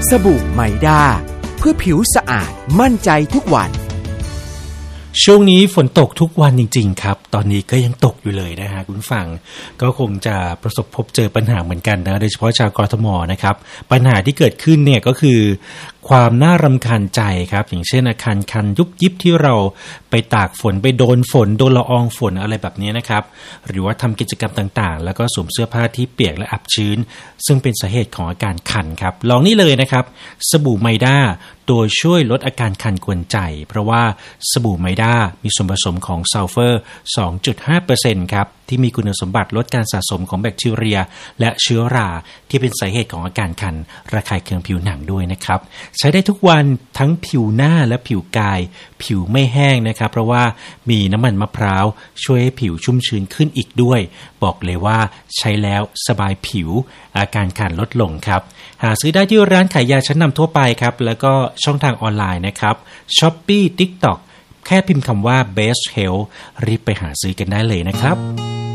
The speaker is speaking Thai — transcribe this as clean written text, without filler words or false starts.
สบู่ไมด้าเพื่อผิวสะอาดมั่นใจทุกวันช่วงนี้ฝนตกทุกวันจริงๆครับตอนนี้ก็ยังตกอยู่เลยนะฮะคุณฟังก็คงจะประสบพบเจอปัญหาเหมือนกันนะโดยเฉพาะชาวกทมนะครับปัญหาที่เกิดขึ้นเนี่ยก็คือความน่ารำคาญใจครับอย่างเช่นอาคารคันยุบยิบที่เราไปตากฝนไปโดนฝนโดนละอองฝนอะไรแบบนี้นะครับหรือว่าทำกิจกรรมต่างๆแล้วก็สวมเสื้อผ้าที่เปียกและอับชื้นซึ่งเป็นสาเหตุของอาการคันครับลองนี่เลยนะครับสบู่ไมด้าตัวช่วยลดอาการคันกวนใจเพราะว่าสบู่ไมด้ามีส่วนผสมของซัลเฟอร์ 2.5% ครับที่มีคุณสมบัติลดการสะสมของแบคทีเรียและเชื้อราที่เป็นสาเหตุของอาการคันระคายเคืองผิวหนังด้วยนะครับใช้ได้ทุกวันทั้งผิวหน้าและผิวกายผิวไม่แห้งนะครับเพราะว่ามีน้ำมันมะพร้าวช่วยให้ผิวชุ่มชื้นขึ้นอีกด้วยบอกเลยว่าใช้แล้วสบายผิวอาการคันลดลงครับหาซื้อได้ที่ร้านขายยาชั้นนำทั่วไปครับแล้วก็ช่องทางออนไลน์นะครับ Shopee TikTok แค่พิมพ์คำว่า Best Health รีบไปหาซื้อกันได้เลยนะครับ